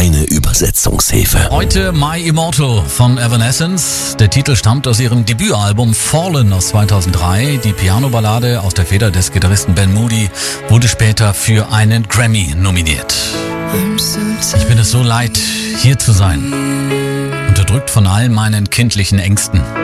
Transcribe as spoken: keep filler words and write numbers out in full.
Deine Übersetzungshilfe. Heute My Immortal von Evanescence. Der Titel stammt aus ihrem Debütalbum Fallen aus zweitausenddrei. Die Piano-Ballade aus der Feder des Gitarristen Ben Moody wurde später für einen Grammy nominiert. Ich bin es so leid, hier zu sein. Unterdrückt von all meinen kindlichen Ängsten.